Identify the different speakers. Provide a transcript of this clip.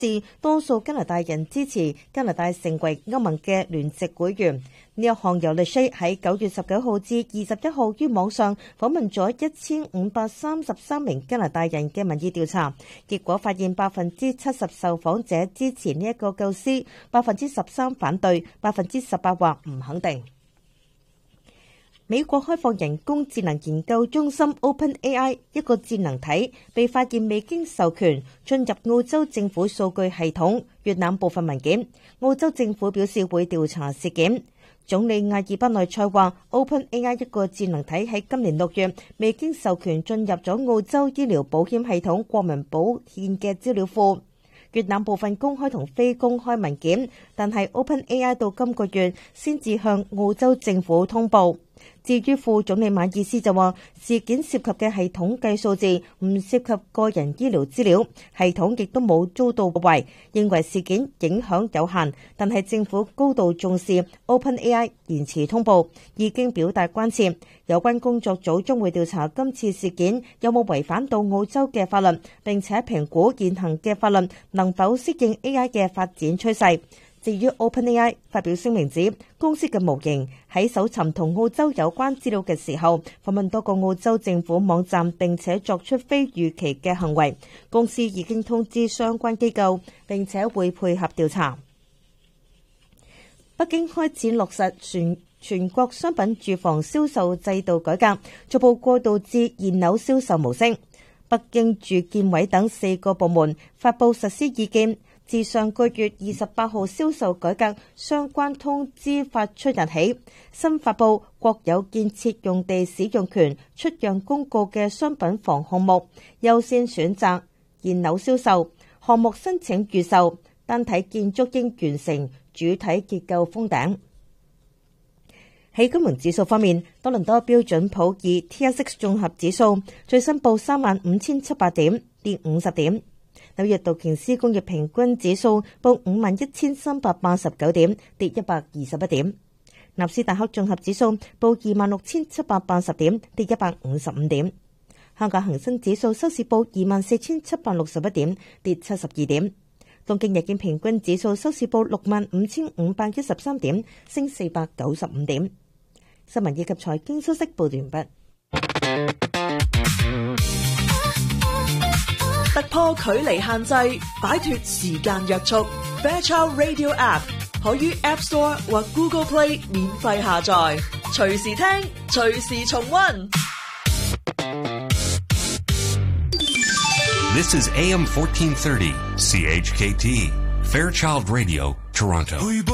Speaker 1: 是多數加拿大人支持加拿大成為歐盟嘅聯席會員。呢一項由 Leger 喺9月19號至21號於網上訪問咗1533名加拿大人嘅民意調查，結果發現70%受訪者支持呢一個構思，13%反對，18%話唔肯定。美國開放人工智能研究中心 OpenAI 一個智能體被發現未經授權進入澳洲政府數據系統，閱覽部分文件。澳洲政府表示會調查事件。總理阿爾巴內塞話 ，OpenAI 一個智能體喺今年6月未經授權進入咗澳洲醫療保險系統國民保險嘅資料庫，閱覽部分公開同非公開文件，但係 OpenAI 到今個月先至向澳洲政府通報。至於副總理馬爾斯就話，事件涉及嘅系統計數字唔涉及個人醫療資料，系統亦都冇遭到破壞，認為事件影響有限，但係政府高度重視 OpenAI 延遲通報，已經表達關切。有關工作組將會調查今次事件有冇違反到澳洲嘅法律，並且評估現行嘅法律能否適應 AI 嘅發展趨勢。至於 OpenAI 發表聲明指，公司嘅模型喺搜尋同澳洲有關資料嘅時候，訪問多個澳洲政府網站，並且作出非預期嘅行為。公司已經通知相關機構，並且會配合調查。北京開始落實全國商品住房銷售制度改革，逐步過渡至現樓銷售模式。北京住建委等4個部門發布實施意見。自上個月28號銷售改革相關通知發出日起，新發布國有建設用地使用權出讓公告嘅商品房項目，優先選擇現樓銷售，項目申請預售，單體建築應完成主體結構封頂。喺金融指數方面，多倫多標準普爾 TSX 綜合指數最新報35,700點，跌50點。紐約道瓊斯工業平均指數報51,389點，跌121點。納斯達克綜合指數報26,780點，跌155點。香港恒生指數收市報24,761點，跌72點。東京日經平均指數收市報65,513點，升495點。新聞以及財經消息報道完畢。
Speaker 2: 突破距離限制，擺脫時間約束。Fairchild Radio App 可於 App Store 或 Google Play 免費下載，隨時聽，隨時重溫。
Speaker 3: This is AM 1430 CHKT Fairchild Radio Toronto.